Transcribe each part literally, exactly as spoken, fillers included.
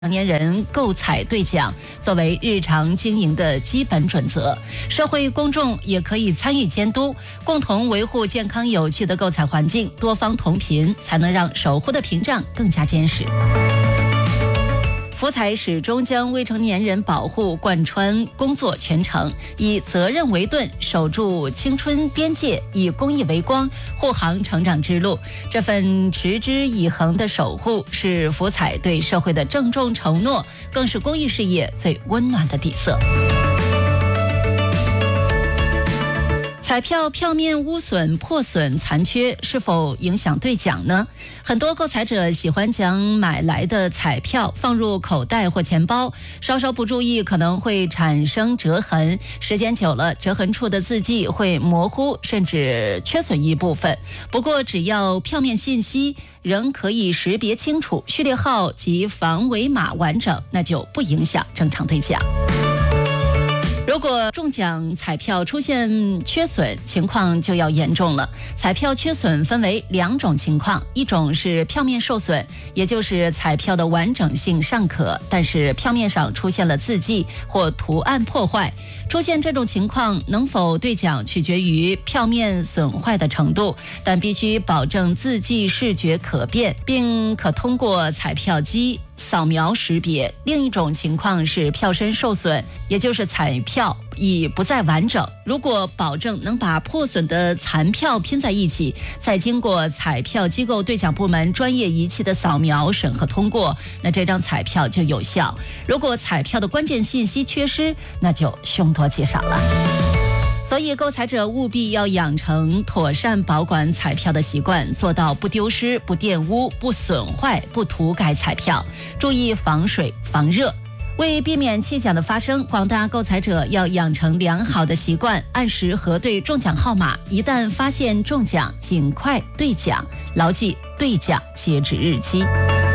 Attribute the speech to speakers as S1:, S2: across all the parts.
S1: 成年人购彩兑奖作为日常经营的基本准则，社会公众也可以参与监督，共同维护健康有序的购彩环境，多方同频，才能让守护的屏障更加坚实。福彩始终将未成年人保护贯穿工作全程，以责任为盾，守住青春边界，以公益为光，护航成长之路。这份持之以恒的守护，是福彩对社会的郑重承诺，更是公益事业最温暖的底色。彩票票面污损、破损、残缺是否影响兑奖呢？很多购彩者喜欢将买来的彩票放入口袋或钱包，稍稍不注意可能会产生折痕，时间久了，折痕处的字迹会模糊，甚至缺损一部分。不过，只要票面信息仍可以识别清楚，序列号及防伪码完整，那就不影响正常兑奖。如果中奖彩票出现缺损，情况就要严重了。彩票缺损分为两种情况，一种是票面受损，也就是彩票的完整性尚可，但是票面上出现了字迹或图案破坏。出现这种情况，能否兑奖取决于票面损坏的程度，但必须保证字迹视觉可辨，并可通过彩票机扫描识别。另一种情况是票身受损，也就是彩票已不再完整。如果保证能把破损的残票拼在一起，再经过彩票机构兑奖部门专业仪器的扫描审核通过，那这张彩票就有效。如果彩票的关键信息缺失，那就凶多吉少了。所以购彩者务必要养成妥善保管彩票的习惯，做到不丢失、不玷污、不损坏、不涂改彩票，注意防水防热。为避免弃奖的发生，广大购彩者要养成良好的习惯，按时核对中奖号码，一旦发现中奖，尽快兑奖，牢记兑奖截止日期。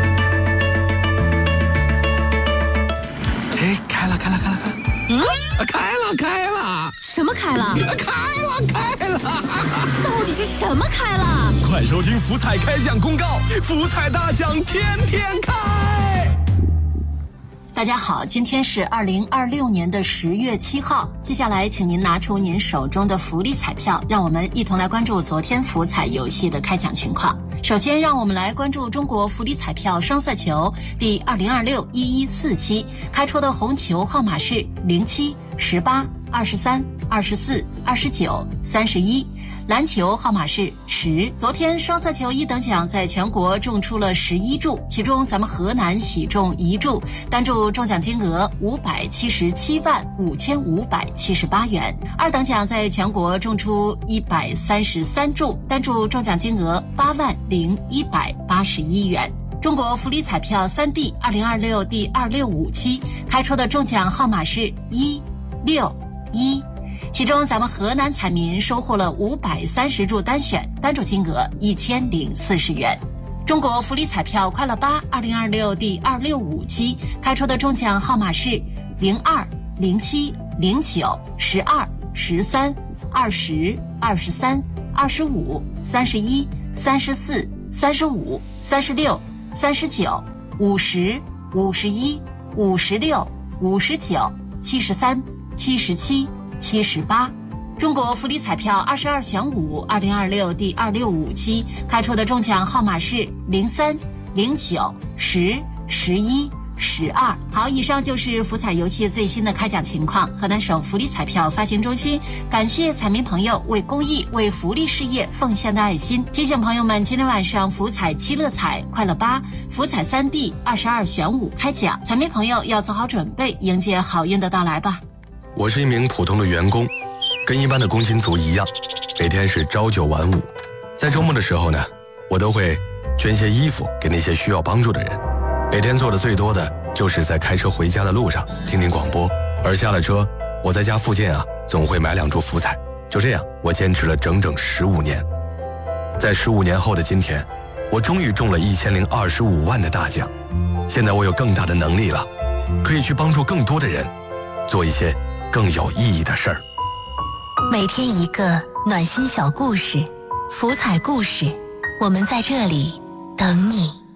S2: 哎，开了开了开了开了！
S3: 嗯，
S2: 啊，开了开了！
S3: 什么开了？
S2: 啊，开了开了！
S3: 到底是什么开了？
S2: 快收听福彩开奖公告，福彩大奖天天开！
S1: 大家好，今天是二零二六年的十月七号。接下来，请您拿出您手中的福利彩票，让我们一同来关注昨天福彩游戏的开奖情况。首先，让我们来关注中国福利彩票双色球第二零二六一一四期开出的红球号码是零七、十八、二十三、二十四、二十九、三十一。篮球号码是十。昨天双色球一等奖在全国中出了十一注，其中咱们河南喜中一注，单注中奖金额五百七十七万五千五百七十八元。二等奖在全国中出一百三十三注，单注中奖金额八万零一百八十一元。中国福利彩票三 D 二零二六第二六五期开出的中奖号码是一、六、一。其中咱们河南彩民收获了五百三十注单选，单注金额一千零四十元。中国福利彩票快乐八二零二六第二六五期开出的中奖号码是零二、零七、零九、十二、十三、二十、二十三、二十五、三十一、三十四、三十五、三十六、三十九、五十、五十一、五十六、五十九、七十三、七十七、七十八。中国福利彩票二十二选五二零二六第二六五期开出的中奖号码是零三、零九、十、十一、十二。好，以上就是福彩游戏最新的开奖情况。河南省福利彩票发行中心感谢彩民朋友为公益、为福利事业奉献的爱心。提醒朋友们，今天晚上福彩七乐彩、快乐八、福彩三 D 二十二选五开奖，彩民朋友要做好准备，迎接好运的到来吧。
S2: 我是一名普通的员工，跟一般的工薪族一样，每天是朝九晚五。在周末的时候呢，我都会捐些衣服给那些需要帮助的人。每天做的最多的就是在开车回家的路上听听广播，而下了车，我在家附近啊总会买两注福彩。就这样，我坚持了整整十五年。在十五年后的今天，我终于中了一千零二十五万的大奖。现在我有更大的能力了，可以去帮助更多的人，做一些更有意义的事儿。
S3: 每天一个暖心小故事，福彩故事，我们在这里等你。